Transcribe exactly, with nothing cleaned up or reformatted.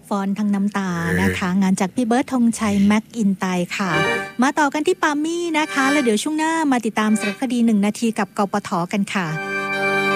ฟอนทั้งน้ำตานะคะงานจากพี่เบิร์ดธงชัยแม็กอินไตค่ะมาต่อกันที่ปามี่นะคะแล้วเดี๋ยวช่วงหน้ามาติดตามสารคดีหนึ่งนาทีกับกปทกันค่ะ